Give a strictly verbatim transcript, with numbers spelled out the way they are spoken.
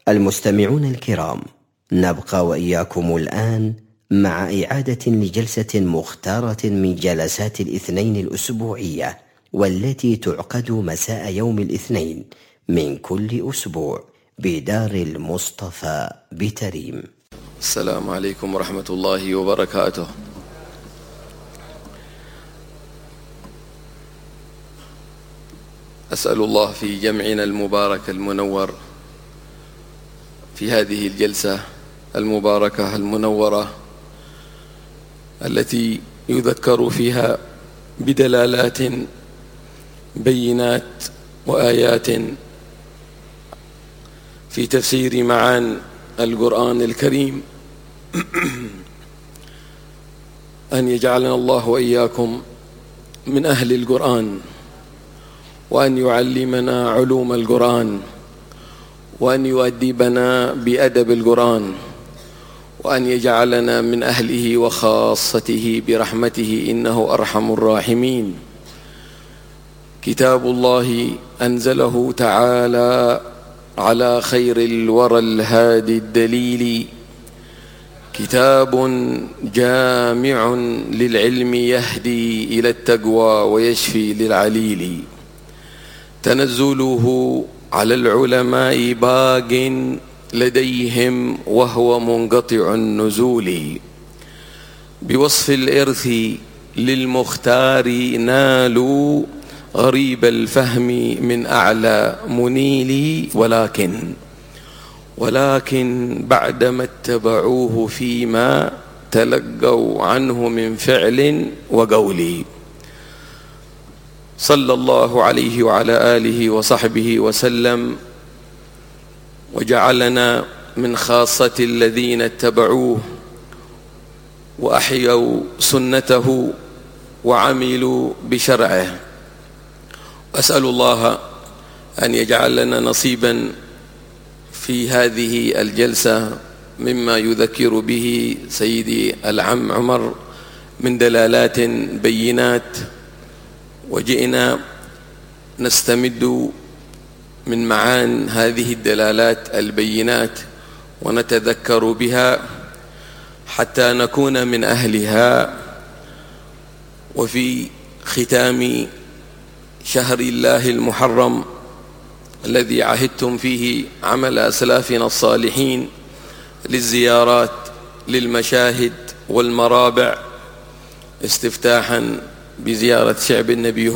المستمعون الكرام، نبقى وإياكم الآن مع إعادة لجلسة مختارة من جلسات الاثنين الأسبوعية، والتي تعقد مساء يوم الاثنين من كل أسبوع بدار المصطفى بتريم. السلام عليكم ورحمة الله وبركاته. أسأل الله في جمعنا المبارك المنور في هذه الجلسة المباركة المنورة التي يذكر فيها بدلالات بينات وآيات في تفسير معاني القرآن الكريم، أن يجعلنا الله وإياكم من أهل القرآن، وأن يعلمنا علوم القرآن، وأن يؤدبنا بأدب القرآن، وأن يجعلنا من أهله وخاصته برحمته إنه أرحم الراحمين. كتاب الله أنزله تعالى على خير الورى الهادي الدليل، كتاب جامع للعلم يهدي إلى التقوى ويشفي للعليل. تنزله على العلماء باق لديهم وهو منقطع النزول، بوصف الإرث للمختار نالوا غريب الفهم من أعلى منيل، ولكن ولكن بعدما اتبعوه فيما تلقوا عنه من فعل وقول. صلى الله عليه وعلى آله وصحبه وسلم، وجعلنا من خاصة الذين اتبعوه وأحيوا سنته وعملوا بشرعه. أسأل الله أن يجعل لنا نصيبا في هذه الجلسة مما يذكر به سيدي العم عمر من دلالات بينات، وجئنا نستمد من معان هذه الدلالات البينات ونتذكر بها حتى نكون من أهلها. وفي ختام شهر الله المحرم الذي عهدتم فيه عمل أسلافنا الصالحين للزيارات للمشاهد والمرابع، استفتاحا بزيارة شعب النبي